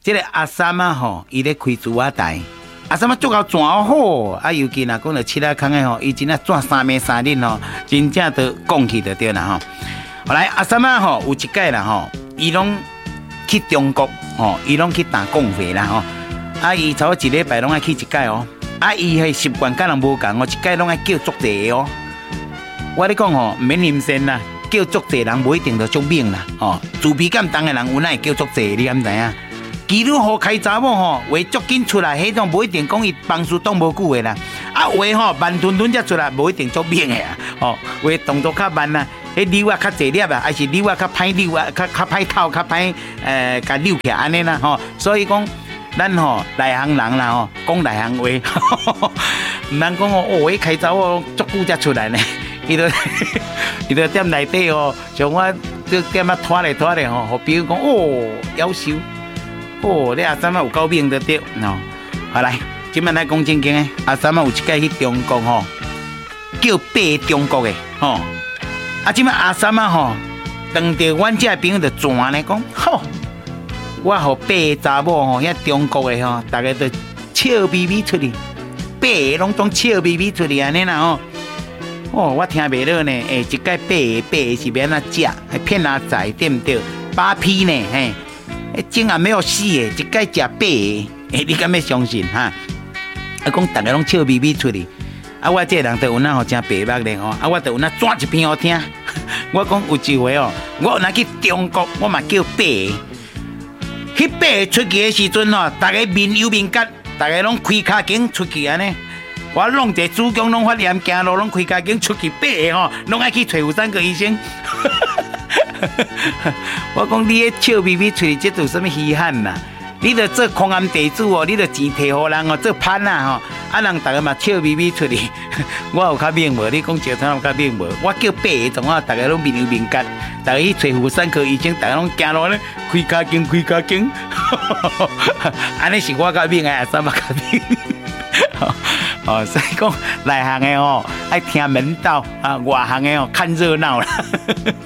这个阿三啊吼，伊咧开猪仔台，阿三啊做到转好，啊尤其若讲到七仔坑的吼，伊真啊转3暝3日吼，真正都讲起就对啦吼。后来阿三啊吼有一届啦吼，伊拢去中国吼，伊拢去打工费啦吼，啊伊差不多一礼拜拢爱去一届哦，啊伊迄习惯甲人无共哦，一届拢爱叫足济哦。我咧讲吼，免认真啦，叫足济人无一定就足猛啦，吼，自卑感重的人有哪会叫足济？你敢知影？基督好开查某吼，话足紧出来，迄种无一定讲伊帮助当无久的啦。啊话吼慢吞吞才出来，无一定足猛的啊。哦，话动作较慢啊，迄溜啊较济粒啊，还是溜啊较歹溜啊，较歹透，较歹甲溜起安尼啦吼。所以讲，咱吼内行人啦吼，讲内行话，唔通讲哦，迄开查某足久才出来呢。伊就踮内底哦，像我就踮啊拖咧吼，互比如讲哦，夭寿。哦，你阿三啊有够命得对喏。好来，今摆来讲正经诶，阿三啊有一届去中国吼，叫爬中国诶吼。啊，今摆阿三啊吼，当着阮这朋友就转咧讲，吼，我互爬查某吼，遐中国诶吼，大家都笑眯眯出去，爬拢总笑眯眯出去安尼啦吼。哦，我听袂落呢，一届爬是免哪食，还骗阿仔对毋对？8批呢，嘿。真也没有死的，一届食爬的，你敢要相信哈？啊，讲大家拢笑眯眯出去，啊，我这人就有那吼真白目咧吼，啊，我就有那转一篇好听。我讲有一回哦，我有那去中国，我嘛叫爬的，去爬出去的时阵吼，大家面有面角，大家拢开骹弓出去安尼。我弄一个主公拢发炎，行路拢开骹弓出去爬的吼，拢爱去找有3个医生。我讲你迄笑眯眯出去，这有什么稀罕啦？你著做空安地主哦，你著钱摕互人哦，做攀啊吼，啊人大家嘛笑眯眯出去。我有较猛无？你讲石头有较猛无？我叫爬的种啊，大家拢面有面角，大家去找妇产科医生，大家拢行路咧开骹弓，安尼是我较猛啊，三百较猛。哦，所以讲内行的哦，爱听门道啊；外行的哦，看热闹啦。